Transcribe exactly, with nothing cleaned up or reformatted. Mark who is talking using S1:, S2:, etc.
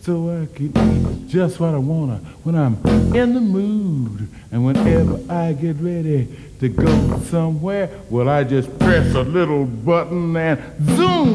S1: so I can eat just what I wanna when I'm in the mood. And whenever I get ready to go somewhere, well, I just press a little button and zoom.